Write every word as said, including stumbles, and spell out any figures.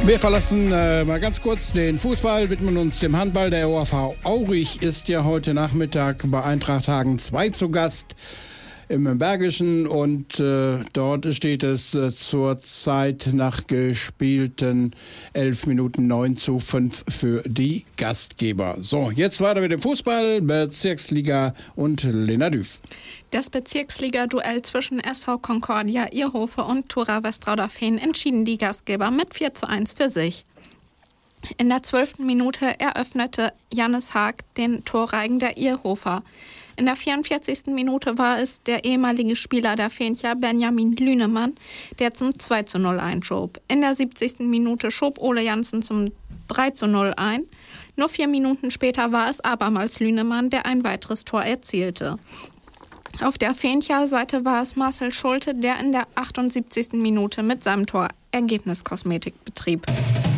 Wir verlassen äh, mal ganz kurz den Fußball, widmen uns dem Handball. Der O A V Aurich ist ja heute Nachmittag bei Eintracht Hagen zwei zu Gast im Bergischen und äh, dort steht es äh, zurzeit nach gespielten elf Minuten neun zu fünf für die Gastgeber. So, jetzt weiter mit dem Fußball, Bezirksliga und Lena Düff. Das Bezirksliga-Duell zwischen S V Concordia Ierhofe und Thura Westrauder-Fehn entschieden die Gastgeber mit vier zu eins für sich. In der zwölften Minute eröffnete Jannis Haag den Torreigen der Ierhofer. In der vierundvierzigsten Minute war es der ehemalige Spieler der Fehntjer Benjamin Lünemann, der zum zwei zu null einschob. In der siebzigsten Minute schob Ole Janssen zum drei zu null ein. Nur vier Minuten später war es abermals Lünemann, der ein weiteres Tor erzielte. Auf der Fehntjer Seite war es Marcel Schulte, der in der achtundsiebzigsten Minute mit seinem Tor Ergebniskosmetik betrieb.